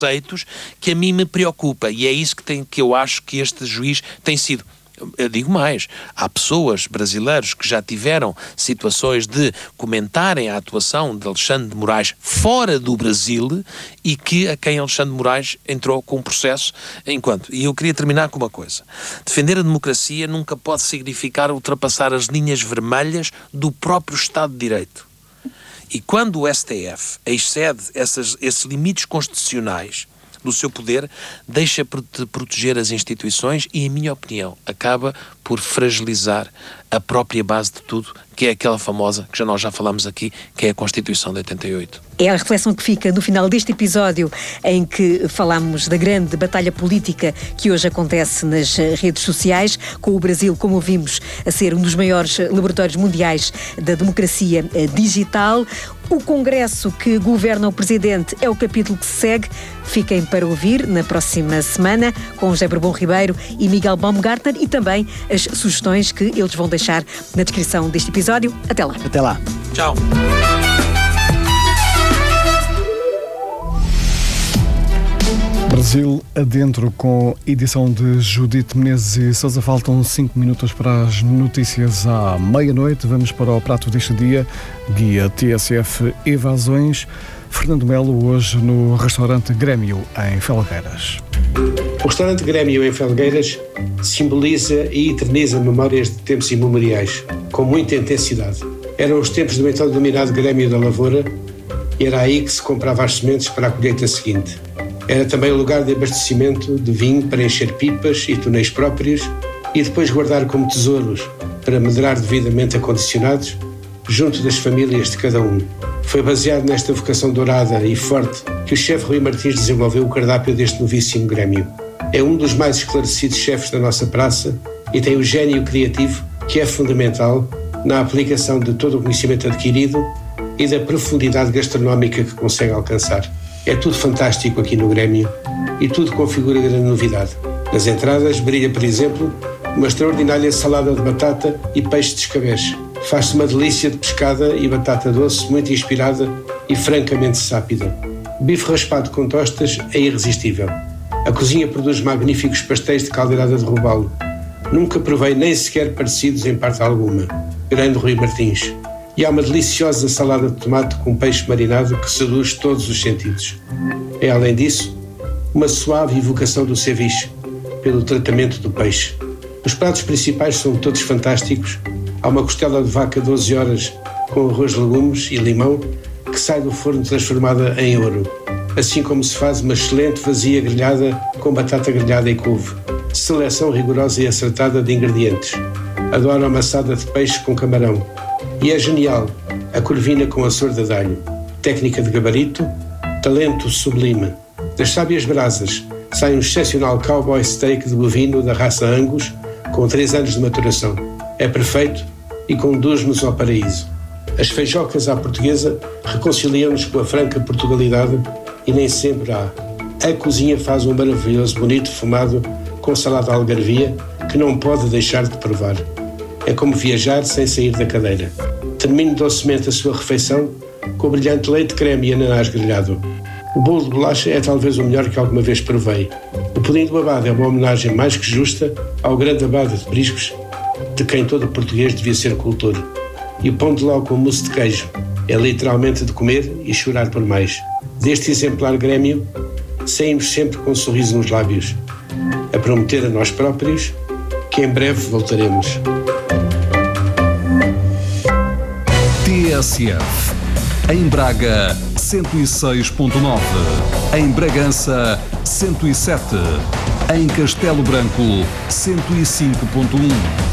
conceitos que a mim me preocupa, e é isso que eu acho que este juiz tem sido. Eu digo mais, há pessoas brasileiros que já tiveram situações de comentarem a atuação de Alexandre de Moraes fora do Brasil e a quem Alexandre de Moraes entrou com um processo enquanto. E eu queria terminar com uma coisa. Defender a democracia nunca pode significar ultrapassar as linhas vermelhas do próprio Estado de Direito. E quando o STF excede esses limites constitucionais do seu poder, deixa de proteger as instituições e, em minha opinião, acaba por fragilizar a própria base de tudo, que é aquela famosa, que nós já falámos aqui, que é a Constituição de 88. É a reflexão que fica no final deste episódio em que falamos da grande batalha política que hoje acontece nas redes sociais, com o Brasil, como ouvimos, a ser um dos maiores laboratórios mundiais da democracia digital. O Congresso que governa o Presidente é o capítulo que se segue. Fiquem para ouvir na próxima semana com José Bourbon Ribeiro e Miguel Baumgartner e também as sugestões que eles vão deixar na descrição deste episódio. Até lá. Até lá. Tchau. Brasil adentro com edição de Judite Menezes e Sousa. Faltam 5 minutos para as notícias à meia-noite. Vamos para o prato deste dia. Guia TSF Evasões. Fernando Melo, hoje no restaurante Grêmio, em Felgueiras. O restaurante Grêmio, em Felgueiras, simboliza e eterniza memórias de tempos imemoriais, com muita intensidade. Eram os tempos do então denominado Grêmio da Lavoura e era aí que se comprava as sementes para a colheita seguinte. Era também o lugar de abastecimento de vinho para encher pipas e túneis próprios e depois guardar como tesouros para medrar devidamente acondicionados junto das famílias de cada um. Foi baseado nesta vocação dourada e forte que o chefe Rui Martins desenvolveu o cardápio deste novíssimo Grêmio. É um dos mais esclarecidos chefes da nossa praça e tem o gênio criativo que é fundamental na aplicação de todo o conhecimento adquirido e da profundidade gastronómica que consegue alcançar. É tudo fantástico aqui no Grêmio e tudo configura grande novidade. Nas entradas brilha, por exemplo, uma extraordinária salada de batata e peixe de escabeche. Faz-se uma delícia de pescada e batata doce muito inspirada e francamente sápida. Bife raspado com tostas é irresistível. A cozinha produz magníficos pastéis de caldeirada de robalo. Nunca provei nem sequer parecidos em parte alguma. Grande Rui Martins. E há uma deliciosa salada de tomate com peixe marinado que seduz todos os sentidos. É, além disso, uma suave evocação do ceviche, pelo tratamento do peixe. Os pratos principais são todos fantásticos. Há uma costela de vaca 12 horas com arroz, legumes e limão que sai do forno transformada em ouro. Assim como se faz uma excelente vazia grelhada com batata grelhada e couve. Seleção rigorosa e acertada de ingredientes. Adoro a amassada de peixe com camarão. E é genial a corvina com a sorda de alho. Técnica de gabarito, talento sublime. Das sábias brasas sai um excepcional cowboy steak de bovino da raça Angus com 3 anos de maturação. É perfeito e conduz-nos ao paraíso. As feijocas à portuguesa reconciliam-nos com a franca Portugalidade e nem sempre há. A cozinha faz um maravilhoso bonito fumado com salada algarvia que não pode deixar de provar. É como viajar sem sair da cadeira. Termine docemente a sua refeição com o brilhante leite creme e ananás grelhado. O bolo de bolacha é talvez o melhor que alguma vez provei. O pudim do abade é uma homenagem mais que justa ao grande abade de Priscos, de quem todo português devia ser cultor. E o pão de ló com mousse de queijo é literalmente de comer e chorar por mais. Deste exemplar Grêmio, saímos sempre com um sorriso nos lábios, a prometer a nós próprios que em breve voltaremos. TSF. Em Braga, 106.9. Em Bragança, 107. Em Castelo Branco, 105.1.